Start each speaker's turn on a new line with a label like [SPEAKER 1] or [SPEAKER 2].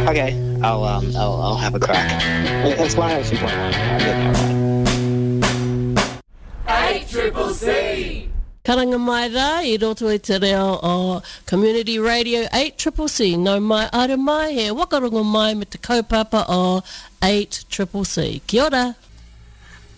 [SPEAKER 1] Okay, I'll have a crack. It's 102.1. I'll get that right.
[SPEAKER 2] 8CCC!
[SPEAKER 3] Karanga mai rā, I roto e te reo o Community Radio 8CCC. No mai ara mai, he wakarongo mai me te kaupapa o 8CCC. Kia ora.